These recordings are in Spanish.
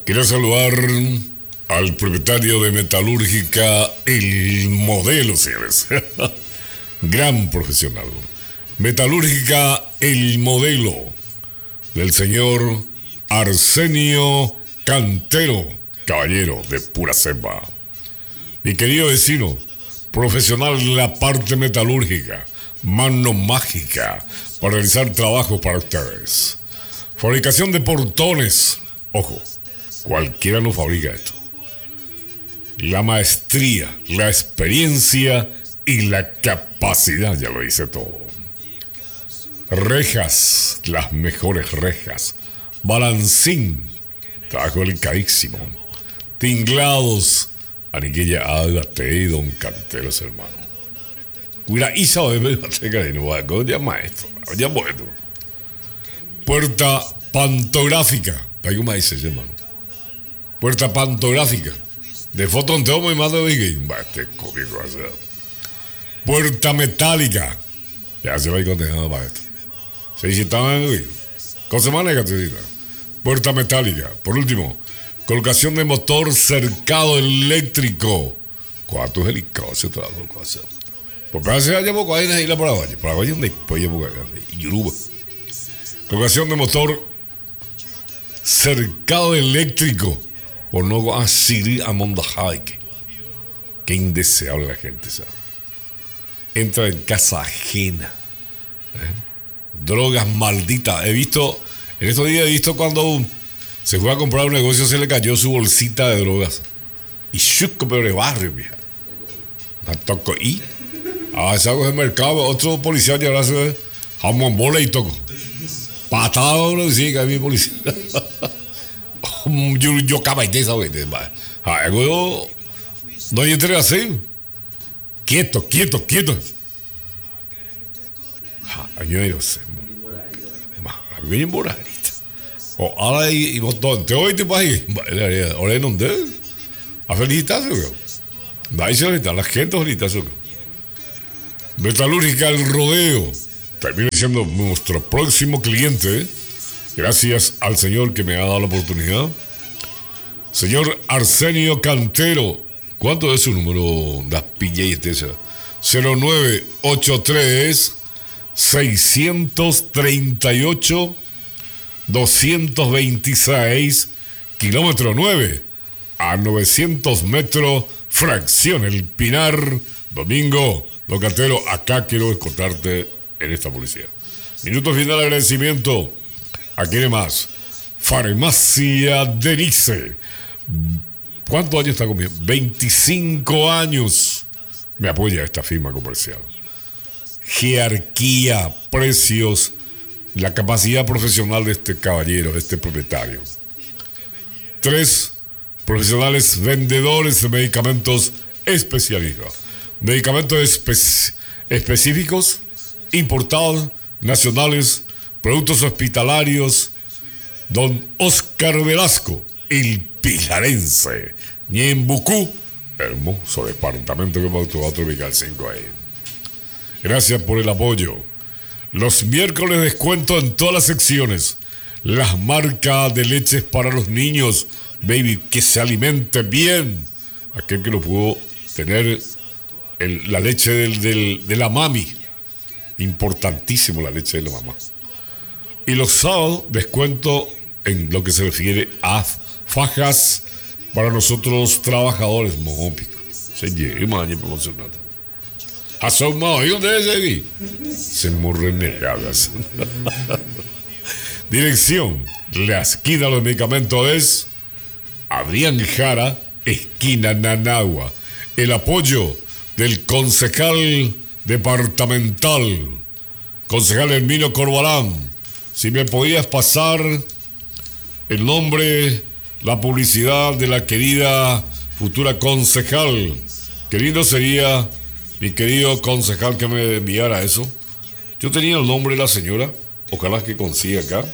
Quiero saludar al propietario de Metalúrgica El Modelo, señores. Gran profesional. Metalúrgica El Modelo, del señor Arsenio Cantero, caballero de pura cepa. Mi querido vecino, profesional de la parte metalúrgica, mano mágica para realizar trabajos para ustedes. Fabricación de portones. Ojo, cualquiera no fabrica esto. La maestría, la experiencia y la capacidad ya lo dice todo. Rejas, las mejores rejas. Balancín, trabajo delicadísimo. Tinglados, Aniquilla Ágate, Don Canteros, hermano. Mira, Isa, ya maestro, ya bueno. Puerta pantográfica, ¿para qué dice, hermano? Puerta pantográfica, de foto en todo y más de Big este comido a hacer. Puerta metálica, ya se va a ir contestando para esto. Se dice, está bien, cosa maneja, te dice. Puerta metálica, por último. Colocación de motor cercado eléctrico. ¿Cuántos helicópteros se tratan de hacer? Porque a veces hay poco ahí en la isla Paraguay. Paraguay es donde hay poco grande. Y Yoruba. Colocación de motor cercado eléctrico. Por no así a Mondajaike. Qué indeseable la gente, ¿sabes? Entra en casa ajena. Drogas malditas. En estos días he visto cuando se fue a comprar un negocio, se le cayó su bolsita de drogas. Y chuco, pero de barrio, vieja. La toco y salgo del mercado, otro policía ya hace jamón bola y toco. Patado, no decía que hay mi policía. Yo cabaité, ¿sabes? No hay entre así. Quieto. Año sé. Bien moralista. O ahora y botón, te voy a ir ahí. Ahora no te. A felicitarse, güey. Ahí se felicitar, la gente felicitarse, güey. Metalúrgica El Rodeo. Termina siendo nuestro próximo cliente. Gracias al señor que me ha dado la oportunidad. Señor Arsenio Cantero. ¿Cuánto es su número? Las pilletes. 0983 638 226 kilómetro 9 a 900 metros, fracción El Pinar. Domingo, Don Cantero, acá quiero contarte en esta publicidad. Minuto final de agradecimiento. Aquí más. Farmacia Denise. ¿Cuántos años está conmigo? 25 años. Me apoya esta firma comercial. Jerarquía, precios, la capacidad profesional de este caballero, de este propietario. 3 profesionales vendedores de medicamentos especializados. Medicamentos específicos, importados, nacionales, productos hospitalarios. Don Oscar Velasco, el pilarense. Ñembucú, hermoso departamento que hemos tuvo otro ubicar 5 ahí. Gracias por el apoyo. Los miércoles descuento en todas las secciones. Las marcas de leches para los niños. Baby, que se alimente bien. Aquel que no pudo tener la leche de la mami. Importantísimo la leche de la mamá. Y los sábados descuento en lo que se refiere a fajas para nosotros trabajadores. Mópico. Se lleva año promocionado. Asomado, ¿y dónde es aquí? Se morren negadas. Dirección: la esquina de los medicamentos es Adrián Jara, esquina Nanagua. El apoyo del concejal departamental, concejal Herminio Corbalán. Si me podías pasar el nombre, la publicidad de la querida futura concejal. Qué lindo sería, mi querido concejal, que me enviara eso. Yo tenía el nombre de la señora, ojalá que consiga acá.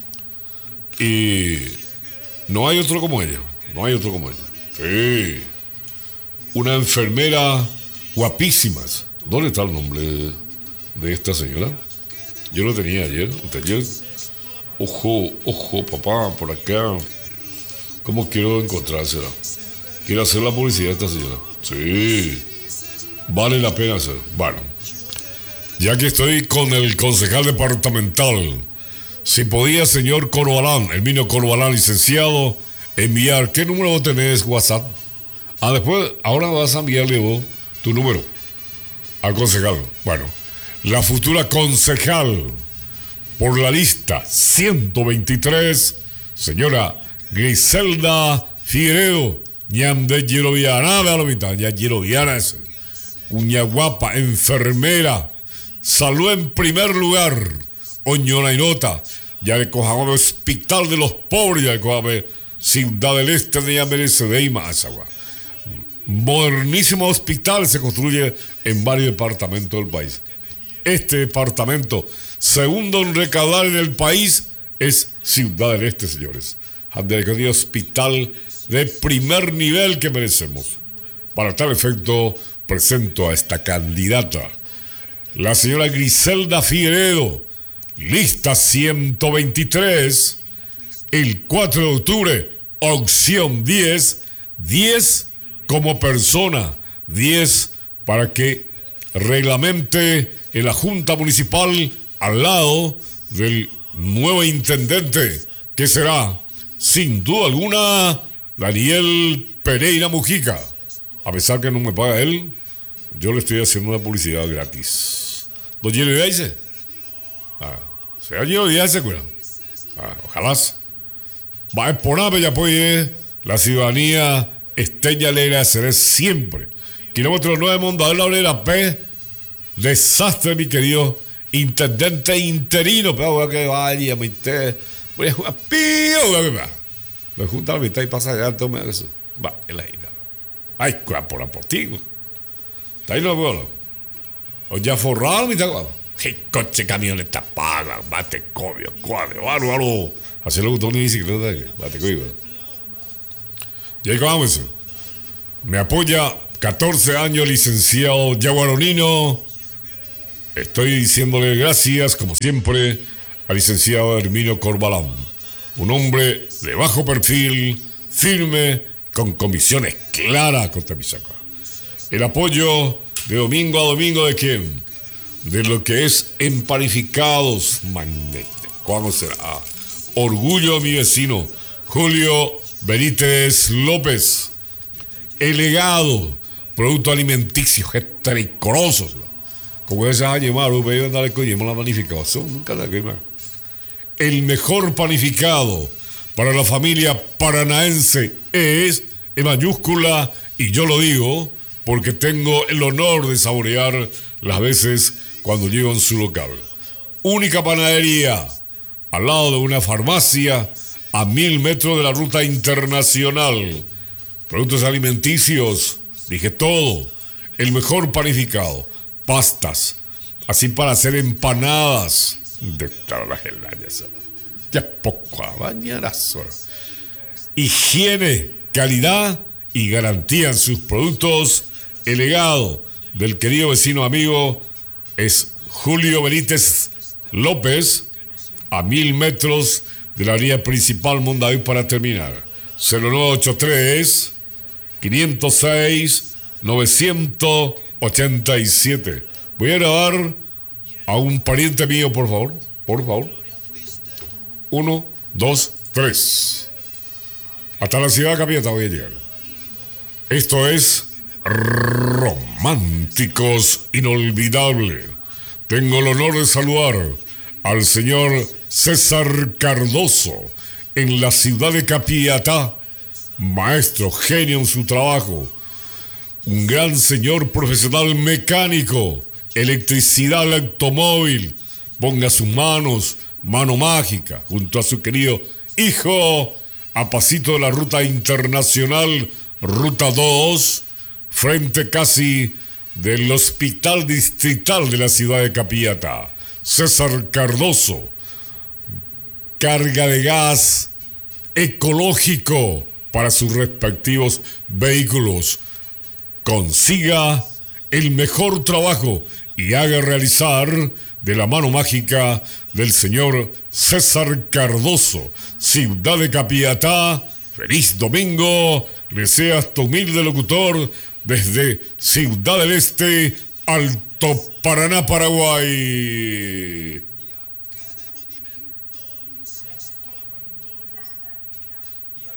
Y no hay otro como ella, Sí. Una enfermera guapísimas. ¿Dónde está el nombre de esta señora? Yo lo tenía ayer. Ojo, papá, por acá. ¿Cómo quiero encontrársela? Quiero hacer la publicidad de esta señora. Sí, vale la pena hacer. Bueno, ya que estoy con el concejal departamental, si podía, señor Corbalán, Herminio Corbalán, licenciado, enviar, ¿qué número vos tenés WhatsApp? Después, ahora vas a enviarle vos tu número al concejal. Bueno, la futura concejal por la lista 123, señora Griselda Figueredo, ñande Giroviana, vea la mitad, ya Giroviana es uña guapa, enfermera, salud en primer lugar, oñona y nota, ya le cojamos el hospital de los pobres, ya le cojamos Ciudad del Este, de ya merece de más agua. Modernísimo hospital se construye en varios departamentos del país. Este departamento, segundo en recaudar en el país, es Ciudad del Este, señores. Un hospital de primer nivel que merecemos. Para tal efecto, presento a esta candidata, la señora Griselda Figueredo, lista 123, el 4 de octubre, opción 10, 10 como persona, 10 para que reglamente en la Junta Municipal al lado del nuevo intendente, que será, sin duda alguna, Daniel Pereira Mujica. A pesar que no me paga él, yo le estoy haciendo una publicidad gratis. ¿Don Gino Díaz? ¿Será Gino Díaz, cuidado? Ojalá. Va a exponer, ya pues, la ciudadanía Estella Alegre será siempre. Kilómetro 9 Mondadero La Obrera P. Desastre, mi querido intendente interino. Pero voy a que vaya, mi té. Voy a jugar pío. Me junta la mitad y pasa allá. Tome eso. Va, en la isla. Ay, por ti. Está ahí lo veo. O ya forrado, mi té. ¿Qué coche, camioneta paga? Bate, cobio, cuadre, bárbaro. Así lo gustó ni bicicleta. Bate, cobio. Y ahí vamos. Me apoya 14 años, licenciado Yaguaronino. Estoy diciéndole gracias, como siempre, al licenciado Herminio Corbalán. Un hombre de bajo perfil, firme, con comisiones claras contra Misaca. El apoyo de domingo a domingo de quién? De lo que es Empanificados Magnete. ¿Cuándo será? Orgullo de mi vecino, Julio Benítez López. El legado, productos alimenticios estricorosos. Como esa a llamar, voy a andar con la panificación, nunca la quema. El mejor panificado para la familia paranaense es en mayúscula, y yo lo digo porque tengo el honor de saborear las veces cuando llego en su local. Única panadería al lado de una farmacia a 1000 metros de la ruta internacional. Productos alimenticios, dije todo. El mejor panificado. Pastas, así para hacer empanadas. De todas las helayas. Ya poco a bañarazo. Higiene, calidad y garantía en sus productos. El legado del querido vecino amigo es Julio Benítez López, a 1000 metros de la vía principal Mondadero. Para terminar, 0983 506 987. Voy a grabar a un pariente mío, por favor. Por favor. 1, 2, 3. Hasta la ciudad de Capiatá voy a llegar. Esto es Románticos Inolvidables. Tengo el honor de saludar al señor César Cardoso en la ciudad de Capiatá. Maestro, genio en su trabajo. Un gran señor profesional mecánico, electricidad, el automóvil. Ponga sus manos, mano mágica, junto a su querido hijo, a pasito de la ruta internacional, ruta 2, frente casi del hospital distrital de la ciudad de Capiatá. César Cardoso, carga de gas ecológico para sus respectivos vehículos. Consiga el mejor trabajo y haga realizar de la mano mágica del señor César Cardoso, ciudad de Capiatá, Feliz domingo, deseas tu humilde locutor desde Ciudad del Este, Alto Paraná, Paraguay.